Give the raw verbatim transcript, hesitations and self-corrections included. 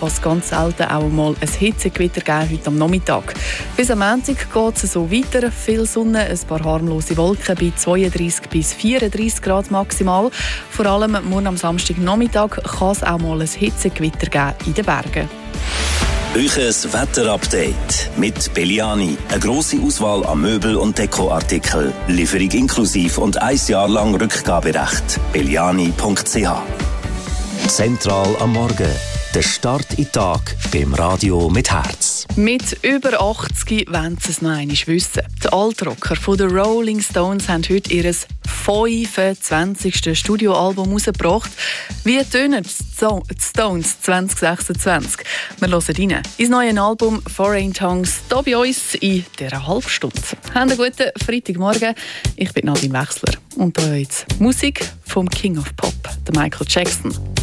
kann es ganz selten auch mal ein Hitzegewitter geben heute am Nachmittag. Bis am Montag geht es so weiter. Viel Sonne, ein paar harmlose Wolken bei zweiunddreissig bis vierunddreissig Grad maximal. Vor allem morgen am Samstagnachmittag kann es auch mal ein Hitzegewitter geben in den Bergen. Euches Wetterupdate mit Belliani. Eine grosse Auswahl an Möbel- und Dekoartikel. Lieferung inklusiv und ein Jahr lang Rückgaberecht. belliani punkt c h. Zentral am Morgen. Der Start in den Tag beim Radio mit Herz. Mit über achtzig wollen sie es noch einmal wissen. Die Altrocker von den Rolling Stones haben heute ihr fünfundzwanzigste Studioalbum herausgebracht. Wie tönen die Stones zwanzig sechsundzwanzig? Wir hören rein ins neue Album Foreign Tongues hier bei uns in dieser Halbstunde. Habt einen guten Freitagmorgen. Ich bin Nadine Wechsler. Und hier jetzt Musik vom King of Pop, der Michael Jackson.